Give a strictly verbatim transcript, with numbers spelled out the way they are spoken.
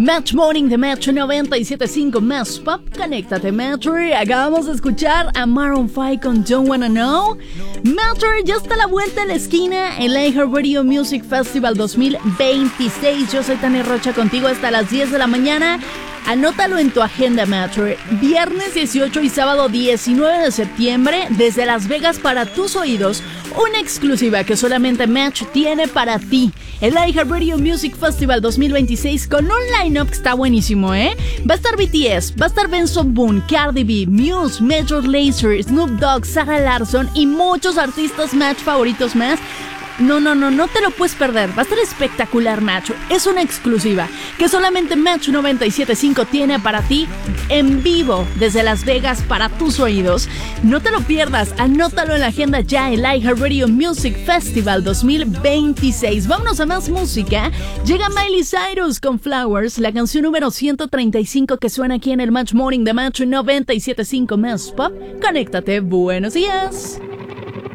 Match Morning de Metro noventa y siete punto cinco Más Pop. Conéctate, Metro. Acabamos de escuchar a Maroon cinco con Don't Wanna Know. Metro ya está a la vuelta de la esquina. El iHeartRadio Music Festival dos mil veintiséis. Yo soy Tania Rocha, contigo hasta las diez de la mañana. Anótalo en tu agenda, Metro. Viernes dieciocho y sábado diecinueve de septiembre, desde Las Vegas para tus oídos, una exclusiva que solamente Match tiene para ti. El iHeartRadio Music Festival dos mil veintiséis con un line-up que está buenísimo, ¿eh? Va a estar B T S, va a estar Benson Boone, Cardi B, Muse, Major Lazer, Snoop Dogg, Sarah Larsson y muchos artistas Match favoritos más. No, no, no, no te lo puedes perder. Va a estar espectacular, Match. Es una exclusiva que solamente Match noventa y siete punto cinco tiene para ti en vivo desde Las Vegas para tus oídos. No te lo pierdas. Anótalo en la agenda ya, el iHeartRadio Music Festival dos mil veintiséis. Vámonos a más música. Llega Miley Cyrus con Flowers, la canción número ciento treinta y cinco que suena aquí en el Match Morning de Match noventa y siete punto cinco Más Pop. Conéctate. Buenos días.